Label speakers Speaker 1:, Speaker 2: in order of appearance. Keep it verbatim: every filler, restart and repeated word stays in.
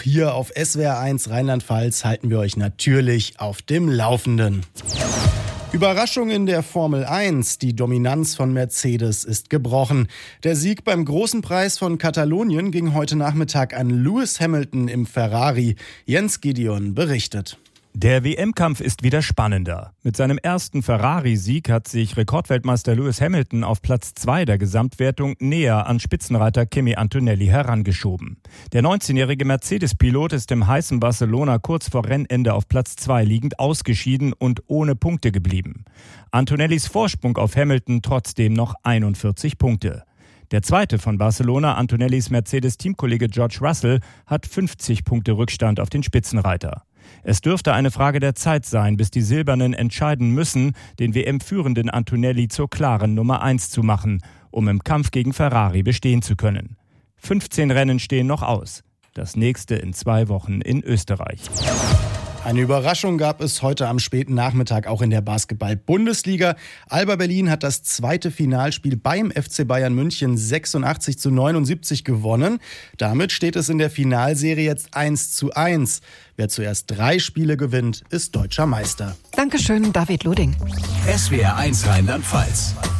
Speaker 1: hier auf S W R eins Rheinland-Pfalz halten wir euch natürlich auf dem Laufenden. Überraschung in der Formel eins. Die Dominanz von Mercedes ist gebrochen. Der Sieg beim Großen Preis von Katalonien ging heute Nachmittag an Lewis Hamilton im Ferrari. Jens Gideon berichtet.
Speaker 2: Der W M-Kampf ist wieder spannender. Mit seinem ersten Ferrari-Sieg hat sich Rekordweltmeister Lewis Hamilton auf Platz zwei der Gesamtwertung näher an Spitzenreiter Kimi Antonelli herangeschoben. Der neunzehnjährige Mercedes-Pilot ist im heißen Barcelona kurz vor Rennende auf Platz zwei liegend ausgeschieden und ohne Punkte geblieben. Antonellis Vorsprung auf Hamilton trotzdem noch einundvierzig Punkte. Der zweite von Barcelona, Antonellis Mercedes-Teamkollege George Russell, hat fünfzig Punkte Rückstand auf den Spitzenreiter. Es dürfte eine Frage der Zeit sein, bis die Silbernen entscheiden müssen, den W M-führenden Antonelli zur klaren Nummer eins zu machen, um im Kampf gegen Ferrari bestehen zu können. fünfzehn Rennen stehen noch aus. Das nächste in zwei Wochen in Österreich.
Speaker 1: Eine Überraschung gab es heute am späten Nachmittag auch in der Basketball-Bundesliga. Alba Berlin hat das zweite Finalspiel beim F C Bayern München sechsundachtzig zu neunundsiebzig gewonnen. Damit steht es in der Finalserie jetzt eins zu eins. Wer zuerst drei Spiele gewinnt, ist deutscher Meister.
Speaker 3: Dankeschön, David Luding.
Speaker 4: S W R eins Rheinland-Pfalz.